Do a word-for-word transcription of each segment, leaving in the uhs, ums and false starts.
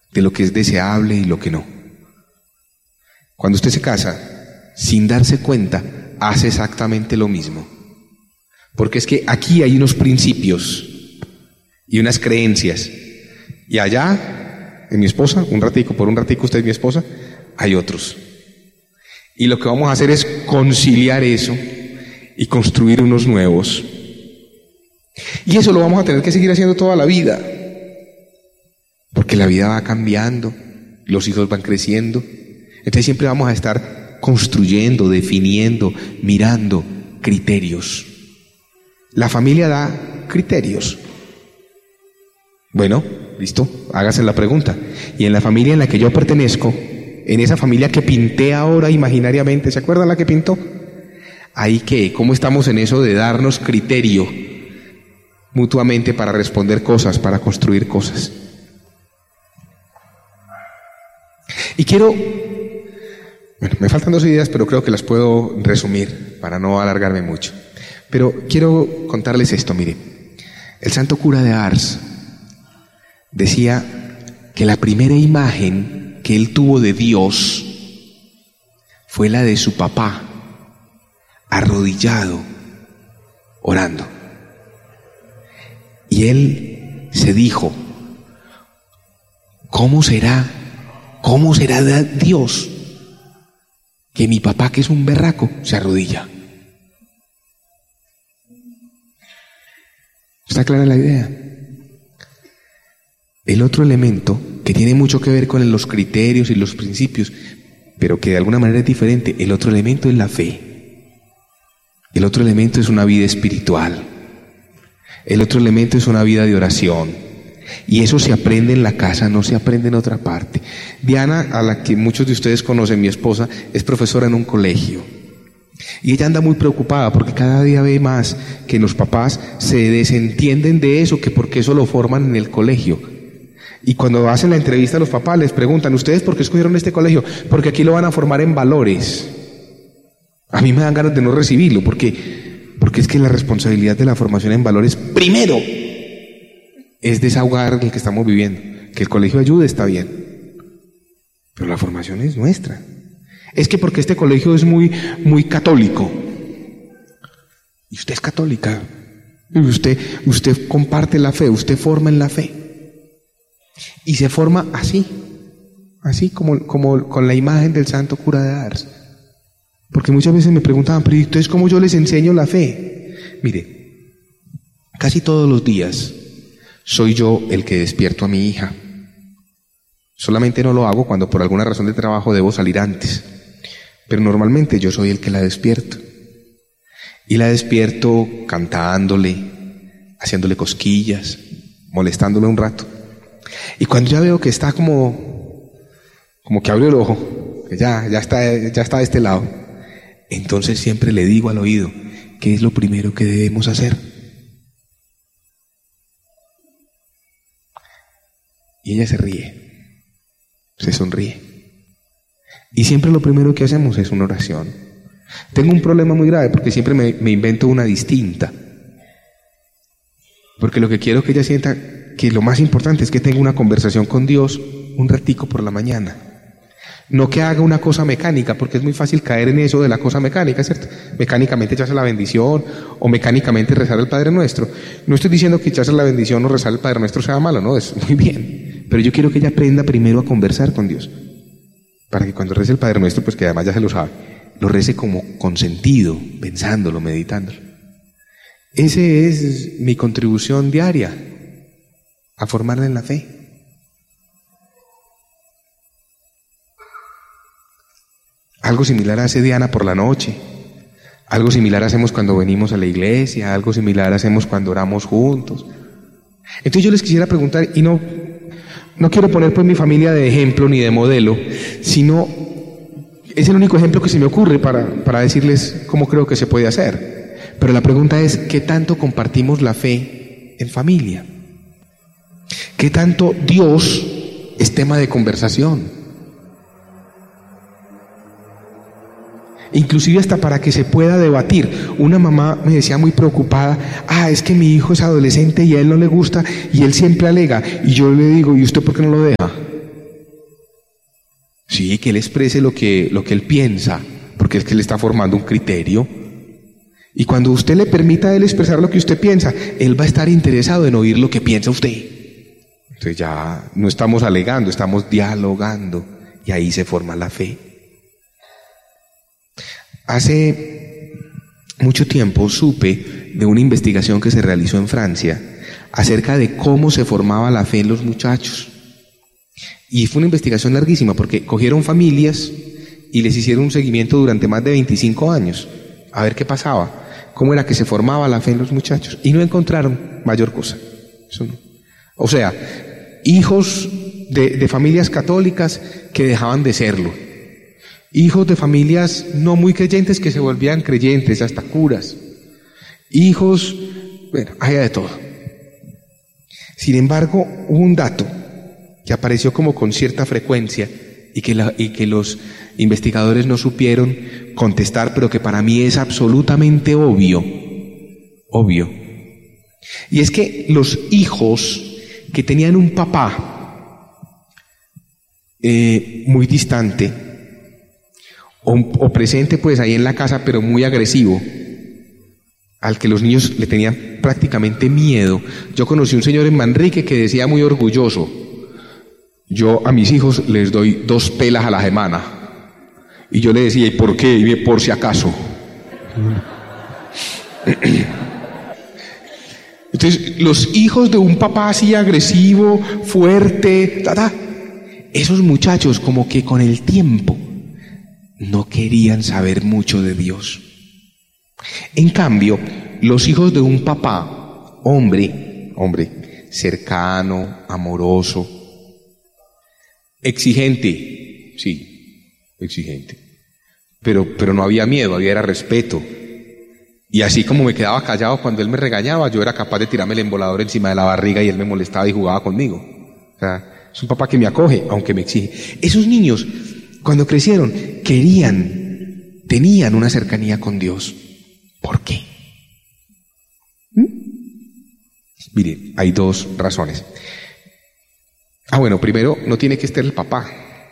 de lo que es deseable y lo que no. Cuando usted se casa, sin darse cuenta, hace exactamente lo mismo. Porque es que aquí hay unos principios y unas creencias. Y allá, en mi esposa, un ratico, por un ratico usted es mi esposa, hay otros. Y lo que vamos a hacer es conciliar eso y construir unos nuevos. Y eso lo vamos a tener que seguir haciendo toda la vida. Porque la vida va cambiando, los hijos van creciendo. Entonces siempre vamos a estar construyendo, definiendo, mirando criterios. La familia da criterios. Bueno, listo, hágase la pregunta. Y en la familia en la que yo pertenezco, en esa familia que pinté ahora imaginariamente, ¿se acuerdan la que pintó? Ahí que, ¿cómo estamos en eso de darnos criterio mutuamente para responder cosas, para construir cosas? Y quiero, bueno, me faltan dos ideas, pero creo que las puedo resumir para no alargarme mucho. Pero quiero contarles esto, mire. El santo cura de Ars decía que la primera imagen que él tuvo de Dios fue la de su papá, arrodillado, orando. Y él se dijo, ¿cómo será, cómo será Dios que mi papá, que es un berraco, se arrodilla? ¿Está clara la idea? El otro elemento que tiene mucho que ver con los criterios y los principios, pero que de alguna manera es diferente, el otro elemento es la fe. El otro elemento es una vida espiritual. El otro elemento es una vida de oración. Y eso se aprende en la casa, no se aprende en otra parte. Diana, a la que muchos de ustedes conocen, mi esposa, es profesora en un colegio. Y ella anda muy preocupada porque cada día ve más que los papás se desentienden de eso, que porque eso lo forman en el colegio. Y cuando hacen la entrevista a los papás les preguntan, ¿ustedes por qué escogieron este colegio? Porque aquí lo van a formar en valores. A mí me dan ganas de no recibirlo, porque, porque es que la responsabilidad de la formación en valores, primero, es desahogar el que estamos viviendo. Que el colegio ayude, está bien, pero la formación es nuestra. Es que porque este colegio es muy, muy católico. Y usted es católica. Y usted, usted comparte la fe, usted forma en la fe. Y se forma así, así como, como con la imagen del santo cura de Ars. Porque muchas veces me preguntaban, pero entonces ¿cómo yo les enseño la fe? Mire, casi todos los días soy yo el que despierto a mi hija. Solamente no lo hago cuando por alguna razón de trabajo debo salir antes. Pero normalmente yo soy el que la despierto. Y la despierto cantándole, haciéndole cosquillas, molestándole un rato. Y cuando ya veo que está como, como que abrió el ojo, que ya, ya está, ya está de este lado, entonces siempre le digo al oído, ¿qué es lo primero que debemos hacer? Y ella se ríe, se sonríe. Y siempre lo primero que hacemos es una oración. Tengo un problema muy grave porque siempre me, me invento una distinta. Porque lo que quiero que ella sienta que lo más importante es que tenga una conversación con Dios un ratico por la mañana. No que haga una cosa mecánica, porque es muy fácil caer en eso de la cosa mecánica, ¿cierto? Mecánicamente echarse la bendición o mecánicamente rezar el Padre Nuestro. No estoy diciendo que echarse la bendición o rezar el Padre Nuestro sea malo, no, es muy bien. Pero yo quiero que ella aprenda primero a conversar con Dios. Para que cuando rece el Padre Nuestro, pues que además ya se lo sabe, lo rece como con sentido, pensándolo, meditándolo. Esa es mi contribución diaria a formarla en la fe. Algo similar hace Diana por la noche, algo similar hacemos cuando venimos a la iglesia, algo similar hacemos cuando oramos juntos. Entonces yo les quisiera preguntar, y no, no quiero poner pues mi familia de ejemplo ni de modelo, sino es el único ejemplo que se me ocurre para, para decirles cómo creo que se puede hacer. Pero la pregunta es, ¿qué tanto compartimos la fe en familia? ¿Qué tanto Dios es tema de conversación? Inclusive hasta para que se pueda debatir. Una mamá me decía muy preocupada, ah, es que mi hijo es adolescente y a él no le gusta y él siempre alega. Y yo le digo, ¿y usted por qué no lo deja? Sí, que él exprese lo que, lo que él piensa, porque es que él está formando un criterio. Y cuando usted le permita a él expresar lo que usted piensa, él va a estar interesado en oír lo que piensa usted. Entonces ya no estamos alegando, estamos dialogando, y ahí se forma la fe. Hace mucho tiempo supe de una investigación que se realizó en Francia acerca de cómo se formaba la fe en los muchachos. Y fue una investigación larguísima porque cogieron familias y les hicieron un seguimiento durante más de veinticinco años a ver qué pasaba, cómo era que se formaba la fe en los muchachos, y no encontraron mayor cosa. Eso no. O sea, hijos de, de familias católicas que dejaban de serlo, hijos de familias no muy creyentes que se volvían creyentes, hasta curas, hijos, bueno, había de todo. Sin embargo, hubo un dato que apareció como con cierta frecuencia y que, la, y que los investigadores no supieron contestar, pero que para mí es absolutamente obvio, obvio. Y es que los hijos que tenían un papá eh, muy distante o, o presente pues ahí en la casa, pero muy agresivo, al que los niños le tenían prácticamente miedo. Yo conocí un señor en Manrique que decía muy orgulloso: yo a mis hijos les doy dos pelas a la semana. Y yo le decía: ¿y por qué? Y por si acaso. Entonces, los hijos de un papá así agresivo, fuerte, ta, ta, esos muchachos como que con el tiempo no querían saber mucho de Dios. En cambio, los hijos de un papá, hombre, hombre, cercano, amoroso, exigente, sí, exigente, pero, pero no había miedo, había era respeto. Y así como me quedaba callado cuando él me regañaba, yo era capaz de tirarme el embolador encima de la barriga y él me molestaba y jugaba conmigo. O sea, es un papá que me acoge, aunque me exige. Esos niños, cuando crecieron, querían, tenían una cercanía con Dios. ¿Por qué? ¿Mm? Mire, hay dos razones. Ah, bueno, primero, no tiene que estar el papá,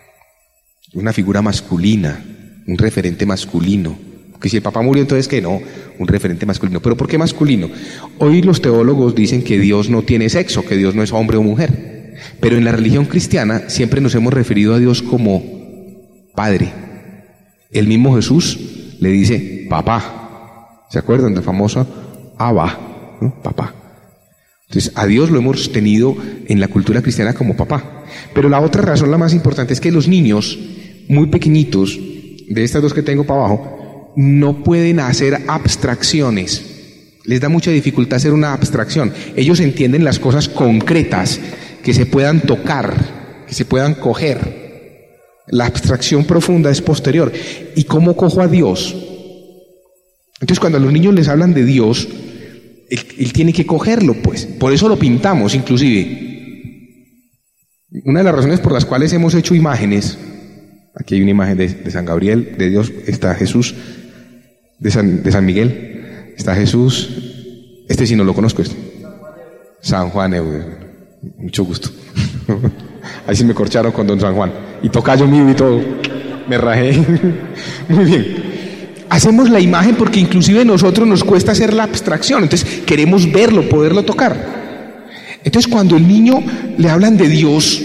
una figura masculina, un referente masculino. Porque si el papá murió, entonces ¿qué? No, un referente masculino. ¿Pero por qué masculino? Hoy los teólogos dicen que Dios no tiene sexo, que Dios no es hombre o mujer. Pero en la religión cristiana siempre nos hemos referido a Dios como Padre. El mismo Jesús le dice papá. ¿Se acuerdan del famoso Abba, ¿no? Papá. Entonces, a Dios lo hemos tenido en la cultura cristiana como papá. Pero la otra razón, la más importante, es que los niños muy pequeñitos, de estas dos que tengo para abajo, no pueden hacer abstracciones. Les da mucha dificultad hacer una abstracción. Ellos entienden las cosas concretas, que se puedan tocar, que se puedan coger. La abstracción profunda es posterior. ¿Y cómo cojo a Dios? Entonces, cuando a los niños les hablan de Dios, Él, él tiene que cogerlo, pues. Por eso lo pintamos, inclusive. Una de las razones por las cuales hemos hecho imágenes, aquí hay una imagen de, de San Gabriel, de Dios, está Jesús, de San, de San Miguel, está Jesús, este sí no lo conozco, este. San Juan, eh, mucho gusto. Ahí sí me corcharon con don San Juan. Y tocayo mío y todo, me rajé. Muy bien. Hacemos la imagen porque inclusive a nosotros nos cuesta hacer la abstracción, entonces queremos verlo, poderlo tocar. Entonces cuando el niño le hablan de Dios,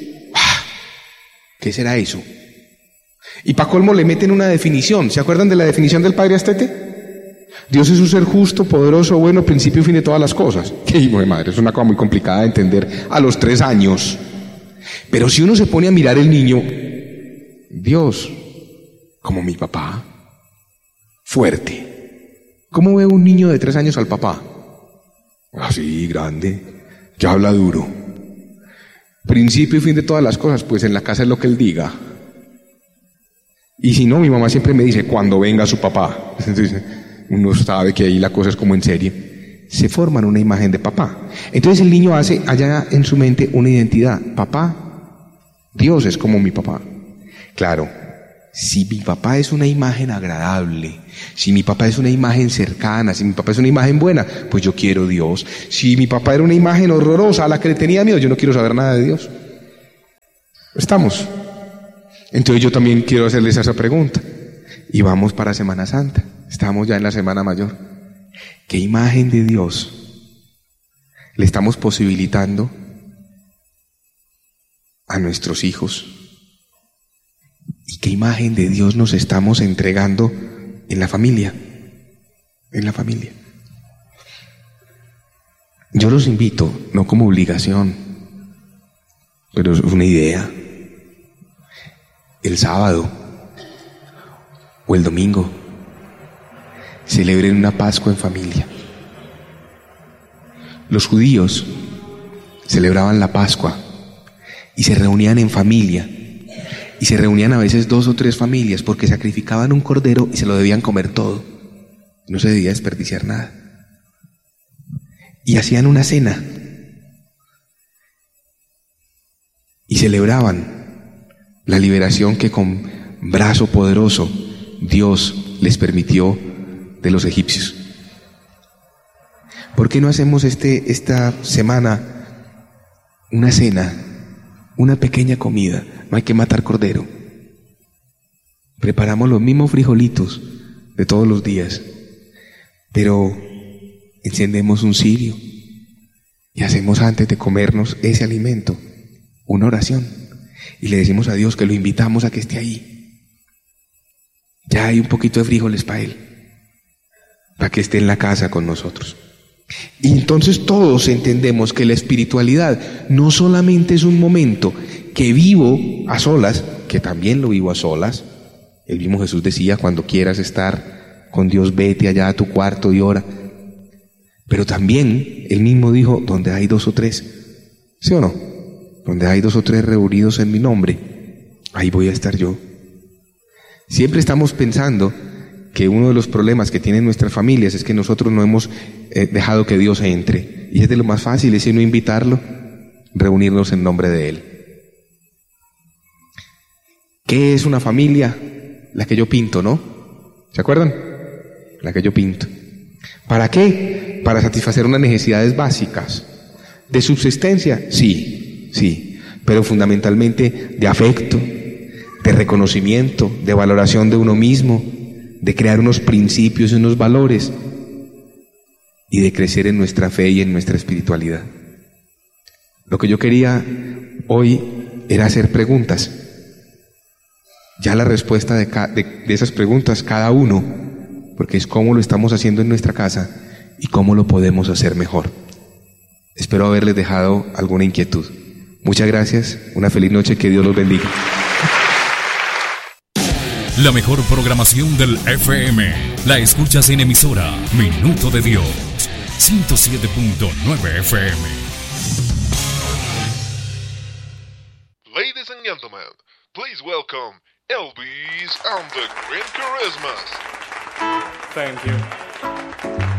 ¿qué será eso? Y para colmo le meten una definición. ¿Se acuerdan de la definición del Padre Astete? Dios es un ser justo, poderoso, bueno, principio y fin de todas las cosas. ¡Qué hijo de madre! Es una cosa muy complicada de entender a los tres años. Pero si uno se pone a mirar el niño, Dios, como mi papá, fuerte. ¿Cómo ve un niño de tres años al papá? Así, grande, que habla duro. Principio y fin de todas las cosas, pues en la casa es lo que él diga. Y si no, mi mamá siempre me dice, cuando venga su papá. Entonces, uno sabe que ahí la cosa es como en serie. Se forman una imagen de papá. Entonces el niño hace allá en su mente una identidad. Papá, Dios es como mi papá. Claro, si mi papá es una imagen agradable, si mi papá es una imagen cercana, si mi papá es una imagen buena, pues yo quiero Dios. Si mi papá era una imagen horrorosa a la que le tenía miedo, yo no quiero saber nada de Dios. ¿Estamos? Entonces yo también quiero hacerles esa pregunta. Y vamos para Semana Santa. Estamos ya en la Semana Mayor. ¿Qué imagen de Dios le estamos posibilitando a nuestros hijos? ¿Y qué imagen de Dios nos estamos entregando en la familia? En la familia. Yo los invito, no como obligación, pero es una idea. El sábado o el domingo celebren una Pascua en familia. Los judíos celebraban la Pascua y se reunían en familia, y se reunían a veces dos o tres familias porque sacrificaban un cordero y se lo debían comer todo, no se debía desperdiciar nada, y hacían una cena y celebraban la liberación que con brazo poderoso Dios les permitió de los egipcios. ¿Por qué no hacemos este, esta semana una cena, una pequeña comida? No hay que matar cordero. Preparamos los mismos frijolitos de todos los días, pero encendemos un cirio y hacemos antes de comernos ese alimento una oración y le decimos a Dios que lo invitamos a que esté ahí. Ya hay un poquito de frijoles para Él, para que esté en la casa con nosotros. Y entonces todos entendemos que la espiritualidad no solamente es un momento que vivo a solas, que también lo vivo a solas. El mismo Jesús decía, cuando quieras estar con Dios, vete allá a tu cuarto y ora. Pero también Él mismo dijo, donde hay dos o tres, ¿sí o no? Donde hay dos o tres reunidos en mi nombre, ahí voy a estar yo. Siempre estamos pensando que uno de los problemas que tienen nuestras familias es que nosotros no hemos eh, dejado que Dios entre. Y es de lo más fácil, es no invitarlo, reunirnos en nombre de Él. ¿Qué es una familia? La que yo pinto, ¿no? ¿Se acuerdan? La que yo pinto. ¿Para qué? Para satisfacer unas necesidades básicas. ¿De subsistencia? Sí, sí. Pero fundamentalmente de afecto, de reconocimiento, de valoración de uno mismo, de crear unos principios y unos valores y de crecer en nuestra fe y en nuestra espiritualidad. Lo que yo quería hoy era hacer preguntas. Ya la respuesta de, ca- de, de esas preguntas, cada uno, porque es cómo lo estamos haciendo en nuestra casa y cómo lo podemos hacer mejor. Espero haberles dejado alguna inquietud. Muchas gracias, una feliz noche, que Dios los bendiga. La mejor programación del F M la escuchas en emisora Minuto de Dios, ciento siete punto nueve F M. Ladies and gentlemen, please welcome Elvis and the Green Charismas. Thank you.